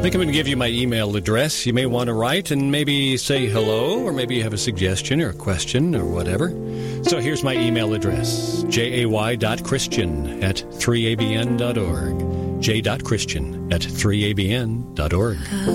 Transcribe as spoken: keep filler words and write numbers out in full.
think I'm going to give you my email address. You may want to write and maybe say hello, or maybe you have a suggestion or a question or whatever. So here's my email address, jay.christian at three a b n dot org, j.christian at three a b n dot org.